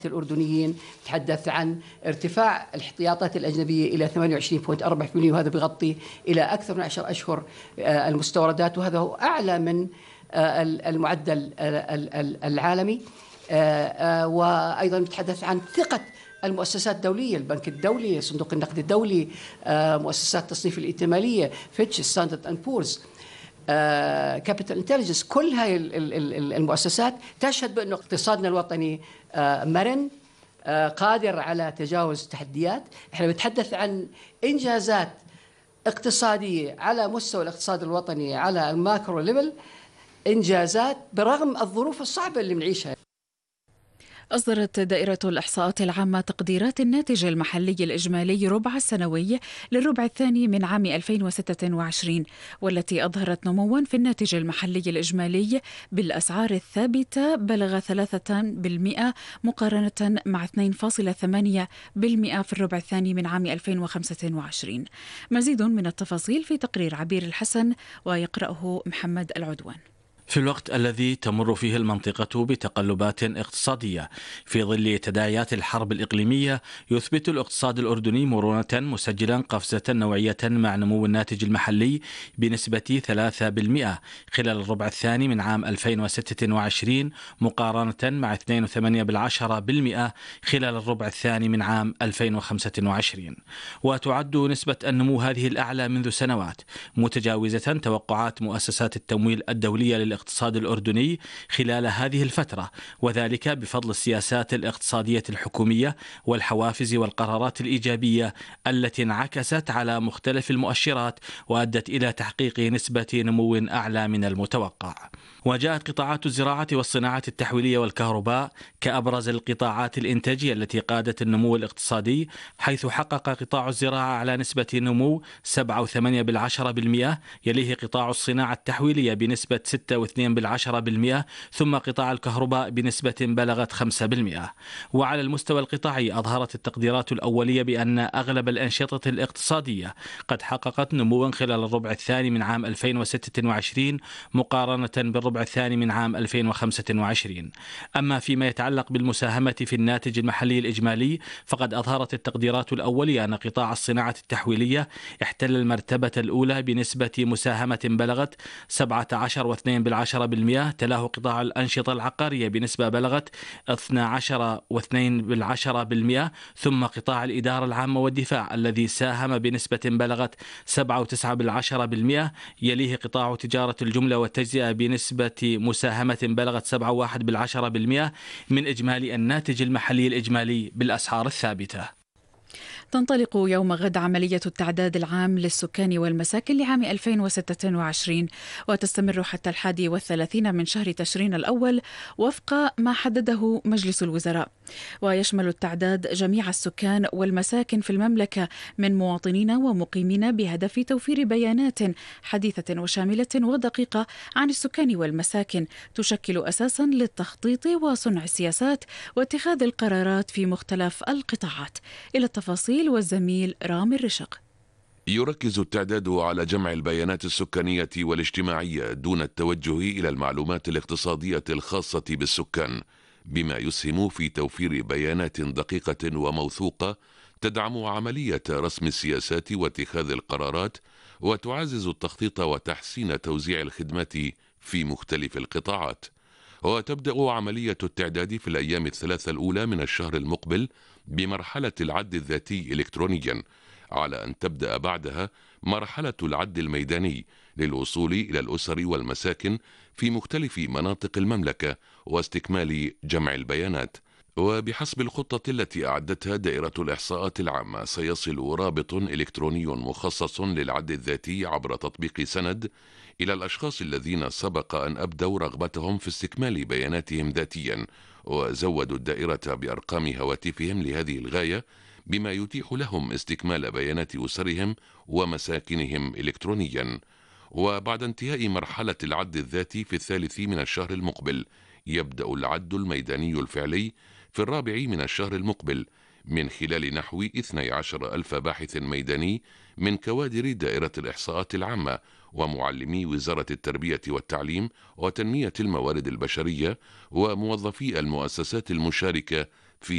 الأردنيين، تحدث عن ارتفاع الاحتياطات الأجنبية إلى 28.4%، وهذا بيغطي إلى أكثر من 10 أشهر المستوردات، وهذا هو أعلى من المعدل العالمي. وأيضا نتحدث عن ثقة المؤسسات الدولية، البنك الدولي، صندوق النقد الدولي، مؤسسات التصنيف الائتمانية، فيتش، ستاندرد اند بورز، كابيتال انتليجنس، كل هاي المؤسسات تشهد بأن اقتصادنا الوطني مرن، قادر على تجاوز التحديات. احنا بنتحدث عن إنجازات اقتصادية على مستوى الاقتصاد الوطني على الماكرو ليفل، إنجازات برغم الظروف الصعبة اللي بنعيشها. أصدرت دائرة الإحصاءات العامة تقديرات الناتج المحلي الإجمالي ربع السنوي للربع الثاني من عام 2026، والتي أظهرت نمواً في الناتج المحلي الإجمالي بالأسعار الثابتة بلغ 3% مقارنة مع 2.8% في الربع الثاني من عام 2025. مزيد من التفاصيل في تقرير عبير الحسن، ويقرأه محمد العدوان. في الوقت الذي تمر فيه المنطقة بتقلبات اقتصادية في ظل تداعيات الحرب الإقليمية، يثبت الاقتصاد الأردني مرونة، مسجلا قفزة نوعية مع نمو الناتج المحلي بنسبة 3% خلال الربع الثاني من عام 2026 مقارنة مع 2.8% خلال الربع الثاني من عام 2025. وتعد نسبة النمو هذه الأعلى منذ سنوات، متجاوزة توقعات مؤسسات التمويل الدولية للاقتصاد الأردني خلال هذه الفترة، وذلك بفضل السياسات الاقتصادية الحكومية والحوافز والقرارات الإيجابية التي انعكست على مختلف المؤشرات وأدت إلى تحقيق نسبة نمو أعلى من المتوقع. وجاءت قطاعات الزراعة والصناعة التحويلية والكهرباء كأبرز القطاعات الإنتاجية التي قادت النمو الاقتصادي، حيث حقق قطاع الزراعة على نسبة نمو 7.8%، يليه قطاع الصناعة التحويلية بنسبة 6.2%، ثم قطاع الكهرباء بنسبة بلغت 5%. وعلى المستوى القطاعي أظهرت التقديرات الأولية بأن أغلب الأنشطة الاقتصادية قد حققت نموا خلال الربع الثاني من عام 2026 مقارنة بالربع الثاني من عام 2025. أما فيما يتعلق بالمساهمة في الناتج المحلي الإجمالي، فقد أظهرت التقديرات الأولية أن قطاع الصناعة التحويلية احتل المرتبة الأولى بنسبة مساهمة بلغت 17.2%، تلاه قطاع الأنشطة العقارية بنسبة بلغت 12.2%، ثم قطاع الإدارة العامة والدفاع الذي ساهم بنسبة بلغت 7.9%، يليه قطاع تجارة الجملة والتجزئة بنسبة مساهمة بلغت 7.1% من إجمالي الناتج المحلي الإجمالي بالأسعار الثابتة. تنطلق يوم غد عملية التعداد العام للسكان والمساكن لعام 2026، وتستمر حتى 31 من شهر تشرين الأول وفق ما حدده مجلس الوزراء. ويشمل التعداد جميع السكان والمساكن في المملكة من مواطنين ومقيمين، بهدف توفير بيانات حديثة وشاملة ودقيقة عن السكان والمساكن، تشكل أساسا للتخطيط وصنع السياسات واتخاذ القرارات في مختلف القطاعات. إلى التفاصيل والزميل رامي الرشق. يركز التعداد على جمع البيانات السكانية والاجتماعية دون التوجه إلى المعلومات الاقتصادية الخاصة بالسكان، بما يسهم في توفير بيانات دقيقة وموثوقة تدعم عملية رسم السياسات واتخاذ القرارات، وتعزز التخطيط وتحسين توزيع الخدمات في مختلف القطاعات. وتبدأ عملية التعداد في الأيام الثلاثة الأولى من الشهر المقبل بمرحلة العد الذاتي إلكترونيا، على أن تبدأ بعدها مرحلة العد الميداني للوصول إلى الأسر والمساكن في مختلف مناطق المملكة واستكمال جمع البيانات. وبحسب الخطة التي أعدتها دائرة الإحصاءات العامة، سيصل رابط إلكتروني مخصص للعد الذاتي عبر تطبيق سند إلى الأشخاص الذين سبق أن أبدوا رغبتهم في استكمال بياناتهم ذاتيا وزودوا الدائرة بأرقام هواتفهم لهذه الغاية، بما يتيح لهم استكمال بيانات أسرهم ومساكنهم إلكترونيا. وبعد انتهاء مرحلة العد الذاتي في الثالث من الشهر المقبل، يبدأ العد الميداني الفعلي في الرابع من الشهر المقبل من خلال نحو 12,000 باحث ميداني من كوادر دائرة الإحصاءات العامة ومعلمي وزارة التربية والتعليم وتنمية الموارد البشرية وموظفي المؤسسات المشاركة